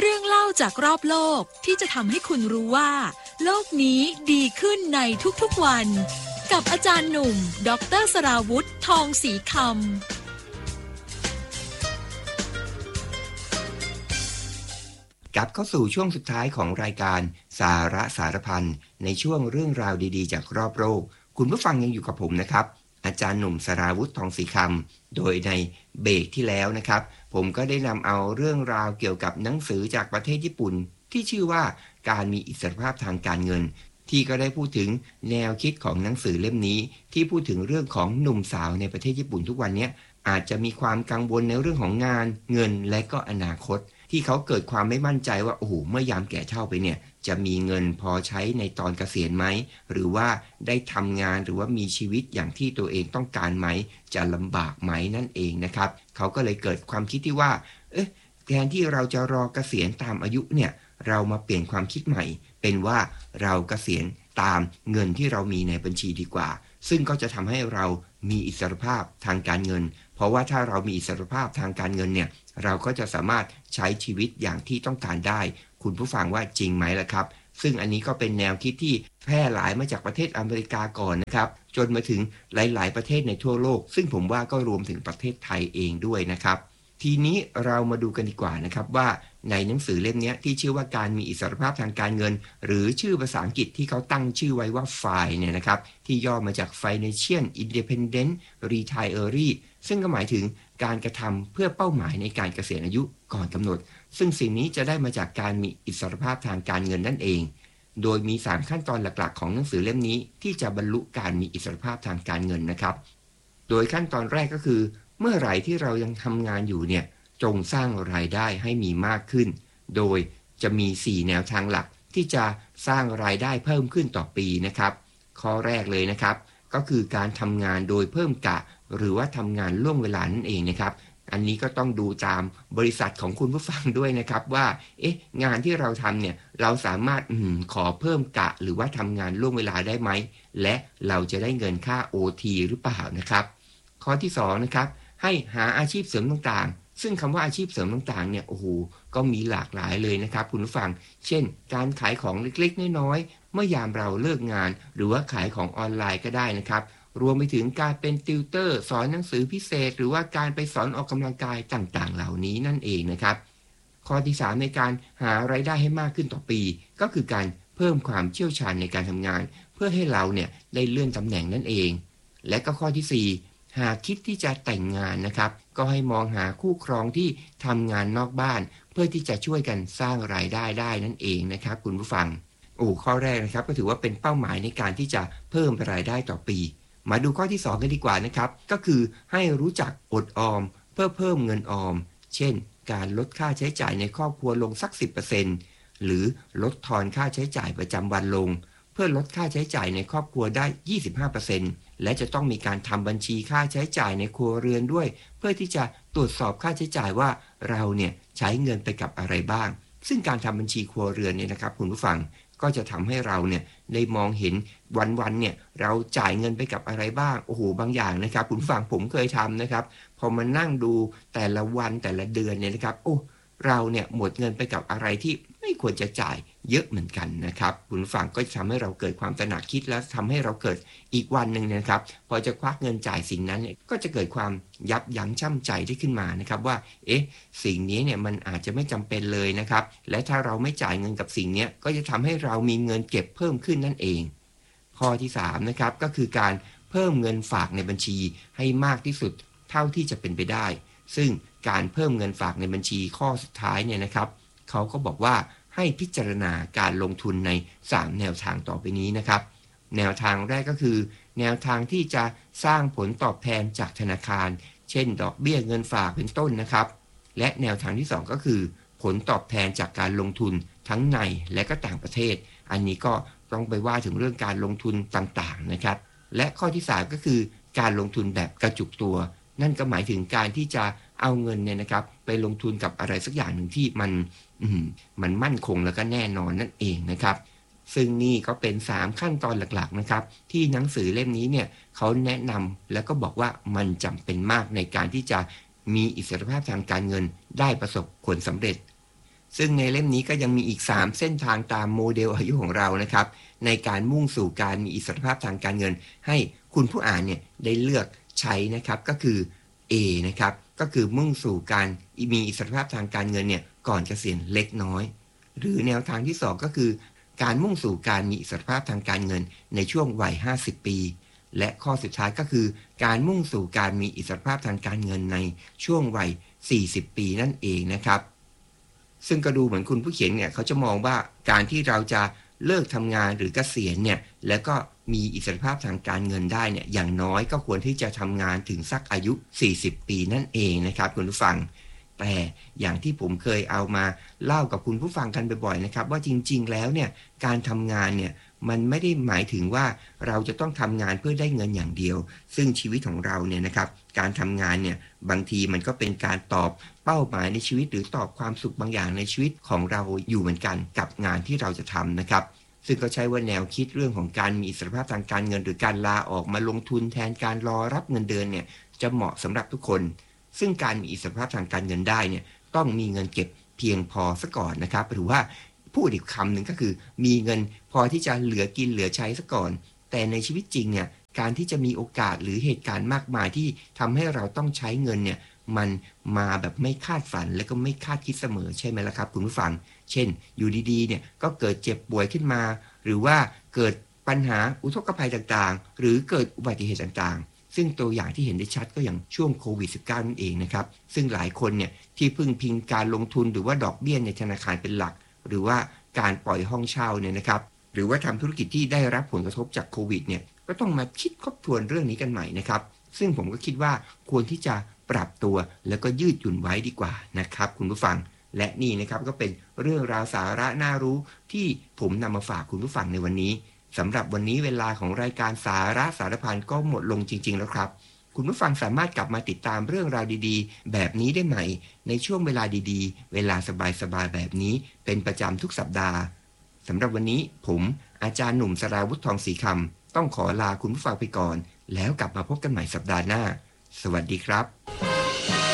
เรื่องเล่าจากรอบโลกที่จะทำให้คุณรู้ว่าโลกนี้ดีขึ้นในทุกๆวันกับอาจารย์หนุ่มดร.สราวุธทองศรีคำกลับเข้าสู่ช่วงสุดท้ายของรายการสาระสารพันในช่วงเรื่องราวดีๆจากรอบโลกคุณผู้ฟังยังอยู่กับผมนะครับอาจารย์หนุ่มสราวุธทองศรีคำโดยในเบรกที่แล้วนะครับผมก็ได้นำเอาเรื่องราวเกี่ยวกับหนังสือจากประเทศญี่ปุ่นที่ชื่อว่าการมีอิสรภาพทางการเงินที่ก็ได้พูดถึงแนวคิดของหนังสือเล่มนี้ที่พูดถึงเรื่องของหนุ่มสาวในประเทศญี่ปุ่นทุกวันนี้อาจจะมีความกังวลในเรื่องของงานเงินและก็อนาคตที่เขาเกิดความไม่มั่นใจว่าโอ้โหเมื่อยามแก่เฒ่าไปเนี่ยจะมีเงินพอใช้ในตอนเกษียณไหมหรือว่าได้ทำงานหรือว่ามีชีวิตอย่างที่ตัวเองต้องการไหมจะลำบากไหมนั่นเองนะครับเขาก็เลยเกิดความคิดที่ว่าแทนที่เราจะรอเกษียณตามอายุเนี่ยเรามาเปลี่ยนความคิดใหม่เป็นว่าเราเกษียณตามเงินที่เรามีในบัญชีดีกว่าซึ่งก็จะทำให้เรามีอิสรภาพทางการเงินเพราะว่าถ้าเรามีอิสรภาพทางการเงินเนี่ยเราก็จะสามารถใช้ชีวิตอย่างที่ต้องการได้คุณผู้ฟังว่าจริงไหมล่ะครับซึ่งอันนี้ก็เป็นแนวคิดที่แพร่หลายมาจากประเทศอเมริกาก่อนนะครับจนมาถึงหลายๆประเทศในทั่วโลกซึ่งผมว่าก็รวมถึงประเทศไทยเองด้วยนะครับทีนี้เรามาดูกันดีกว่านะครับว่าในหนังสือเล่มนี้ที่ชื่อว่าการมีอิสรภาพทางการเงินหรือชื่อภาษาอังกฤษที่เขาตั้งชื่อไว้ว่า FIRE เนี่ยนะครับที่ย่อมาจาก Financial Independent Retiree ซึ่งก็หมายถึงการกระทำเพื่อเป้าหมายในการเกษียณอายุก่อนกำหนดซึ่งสิ่งนี้จะได้มาจากการมีอิสรภาพทางการเงินนั่นเองโดยมี3ขั้นตอนหลักๆของหนังสือเล่มนี้ที่จะบรรลุการมีอิสรภาพทางการเงินนะครับโดยขั้นตอนแรกก็คือเมื่อไหร่ที่เรายังทำงานอยู่เนี่ยจงสร้างรายได้ให้มีมากขึ้นโดยจะมี4แนวทางหลักที่จะสร้างรายได้เพิ่มขึ้นต่อปีนะครับข้อแรกเลยนะครับก็คือการทำงานโดยเพิ่มกะหรือว่าทำงานล่วงเวลานั่นเองนะครับอันนี้ก็ต้องดูตามบริษัทของคุณผู้ฟังด้วยนะครับว่างานที่เราทำเนี่ยเราสามารถขอเพิ่มกะหรือว่าทำงานล่วงเวลาได้ไหมและเราจะได้เงินค่า OT หรือเปล่านะครับข้อที่2นะครับให้หาอาชีพเสริมต่างๆซึ่งคำว่าอาชีพเสริมต่างๆเนี่ยโอ้โหก็มีหลากหลายเลยนะครับคุณผู้ฟังเช่นการขายของเล็กๆน้อยๆเมื่อยามเราเลิกงานหรือว่าขายของออนไลน์ก็ได้นะครับรวมไปถึงการเป็นติวเตอร์สอนหนังสือพิเศษหรือว่าการไปสอนออกกำลังกายต่างๆเหล่านี้นั่นเองนะครับข้อที่3ในการหารายได้ให้มากขึ้นต่อปีก็คือการเพิ่มความเชี่ยวชาญในการทำงานเพื่อให้เราเนี่ยได้เลื่อนตำแหน่งนั่นเองและก็ข้อที่4หากคิดที่จะแต่งงานนะครับก็ให้มองหาคู่ครองที่ทำงานนอกบ้านเพื่อที่จะช่วยกันสร้างรายได้ได้นั่นเองนะครับคุณผู้ฟังข้อแรกนะครับก็ถือว่าเป็นเป้าหมายในการที่จะเพิ่มรายได้ต่อปีมาดูข้อที่2กันดีกว่านะครับก็คือให้รู้จักอดออมเพื่อเพิ่มเงินออมเช่นการลดค่าใช้จ่ายในครอบครัวลงสัก 10% หรือลดทอนค่าใช้จ่ายประจำวันลงเพื่อลดค่าใช้จ่ายในครอบครัวได้ 25% และจะต้องมีการทำบัญชีค่าใช้จ่ายในครัวเรือนด้วยเพื่อที่จะตรวจสอบค่าใช้จ่ายว่าเราเนี่ยใช้เงินไปกับอะไรบ้างซึ่งการทำบัญชีครัวเรือนเนี่ยนะครับคุณผู้ฟังก็จะทำให้เราเนี่ยได้มองเห็นวันๆเนี่ยเราจ่ายเงินไปกับอะไรบ้างโอ้โหบางอย่างนะครับคุณผู้ฟังผมเคยทำนะครับพอมานั่งดูแต่ละวันแต่ละเดือนเนี่ยนะครับเราเนี่ยหมดเงินไปกับอะไรที่ไม่ควรจะจ่ายเยอะเหมือนกันนะครับคุณผู้ฟังก็จะทำให้เราเกิดความตระหนักคิดและทำให้เราเกิดอีกวันนึงนะครับพอจะควักเงินจ่ายสิ่งนั้นเนี่ยก็จะเกิดความยับยั้งชั่งใจที่ขึ้นมานะครับว่าสิ่งนี้เนี่ยมันอาจจะไม่จำเป็นเลยนะครับและถ้าเราไม่จ่ายเงินกับสิ่งนี้ก็จะทำให้เรามีเงินเก็บเพิ่มขึ้นนั่นเองข้อที่3นะครับก็คือการเพิ่มเงินฝากในบัญชีให้มากที่สุดเท่าที่จะเป็นไปได้ซึ่งการเพิ่มเงินฝากในบัญชีข้อสุดท้ายเนี่ยนะครับเขาก็บอกว่าให้พิจารณาการลงทุนใน3แนวทางต่อไปนี้นะครับแนวทางแรกก็คือแนวทางที่จะสร้างผลตอบแทนจากธนาคารเช่นดอกเบี้ยเงินฝากเป็นต้นนะครับและแนวทางที่2ก็คือผลตอบแทนจากการลงทุนทั้งในและก็ต่างประเทศอันนี้ก็ต้องไปว่าถึงเรื่องการลงทุนต่างๆนะครับและข้อที่3ก็คือการลงทุนแบบกระจุกตัวนั่นก็หมายถึงการที่จะเอาเงินเนี่ยนะครับไปลงทุนกับอะไรสักอย่างหนึ่งที่มันมั่นคงแล้วก็แน่นอนนั่นเองนะครับซึ่งนี่ก็เป็น3ขั้นตอนหลักๆนะครับที่หนังสือเล่มนี้เนี่ยเขาแนะนำแล้วก็บอกว่ามันจำเป็นมากในการที่จะมีอิสรภาพทางการเงินได้ประสบผลสำเร็จซึ่งในเล่มนี้ก็ยังมีอีก3เส้นทางตามโมเดลอายุของเรานะครับในการมุ่งสู่การมีอิสรภาพทางการเงินให้คุณผู้อ่านเนี่ยได้เลือกใช้นะครับก็คือ A นะครับก็คือมุ่งสู่การมีอิสรภาพทางการเงินเนี่ยก่อนเกษียณเล็กน้อยหรือแนวทางที่2ก็คือการมุ่งสู่การมีอิสรภาพทางการเงินในช่วงวัย50 ปีและข้อสุดท้ายก็คือการมุ่งสู่การมีอิสรภาพทางการเงินในช่วงวัย40 ปีนั่นเองนะครับซึ่งก็ดูเหมือนคุณผู้เขียนเนี่ยเขาจะมองว่าการที่เราจะเลิกทำงานหรือเกษียณเนี่ยแล้วก็มีอิสรภาพทางการเงินได้เนี่ยอย่างน้อยก็ควรที่จะทำงานถึงสักอายุ40 ปีนั่นเองนะครับคุณผู้ฟังแต่อย่างที่ผมเคยเอามาเล่ากับคุณผู้ฟังกันบ่อยๆนะครับว่าจริงๆแล้วเนี่ยการทำงานเนี่ยมันไม่ได้หมายถึงว่าเราจะต้องทำงานเพื่อได้เงินอย่างเดียวซึ่งชีวิตของเราเนี่ยนะครับการทำงานเนี่ยบางทีมันก็เป็นการตอบเป้าหมายในชีวิตหรือตอบความสุขบางอย่างในชีวิตของเราอยู่เหมือนกันกับงานที่เราจะทำนะครับซึ่งก็ใช้ว่าแนวคิดเรื่องของการมีอิสรภาพทางการเงินหรือการลาออกมาลงทุนแทนการรอรับเงินเดือนเนี่ยจะเหมาะสำหรับทุกคนซึ่งการมีอิสรภาพทางการเงินได้เนี่ยต้องมีเงินเก็บเพียงพอซะก่อนนะครับหรือว่าพูดอีกคำหนึ่งก็คือมีเงินพอที่จะเหลือกินเหลือใช้ซะก่อนแต่ในชีวิตจริงเนี่ยการที่จะมีโอกาสหรือเหตุการณ์มากมายที่ทำให้เราต้องใช้เงินเนี่ยมันมาแบบไม่คาดฝันและก็ไม่คาดคิดเสมอใช่ไหมล่ะครับคุณผู้ฟังเช่นอยู่ดีๆเนี่ยก็เกิดเจ็บป่วยขึ้นมาหรือว่าเกิดปัญหาอุทกภัยต่างๆหรือเกิดอุบัติเหตุต่างๆซึ่งตัวอย่างที่เห็นได้ชัดก็อย่างช่วงโควิด -19 นั่นเองนะครับซึ่งหลายคนเนี่ยที่พึ่งพิงการลงทุนหรือว่าดอกเบี้ยในธนาคารเป็นหลักหรือว่าการปล่อยห้องเช่าเนี่ยนะครับหรือว่าทำธุรกิจที่ได้รับผลกระทบจากโควิดเนี่ยก็ต้องมาคิดทบทวนเรื่องนี้กันใหม่นะครับซึ่งผมก็คิดว่าควรที่จะปรับตัวแล้วก็ยืดหยุ่นไว้ดีกว่านะครับคุณผู้ฟังและนี่นะครับก็เป็นเรื่องราวสาระน่ารู้ที่ผมนำมาฝากคุณผู้ฟังในวันนี้สำหรับวันนี้เวลาของรายการสาระสารพันก็หมดลงจริงๆแล้วครับคุณผู้ฟังสามารถกลับมาติดตามเรื่องราวดีๆแบบนี้ได้ใหม่ในช่วงเวลาดีๆเวลาสบายๆแบบนี้เป็นประจำทุกสัปดาห์สำหรับวันนี้ผมอาจารย์หนุ่มสราวุธทองศรีคำต้องขอลาคุณผู้ฟังไปก่อนแล้วกลับมาพบกันใหม่สัปดาห์หน้าสวัสดีครับ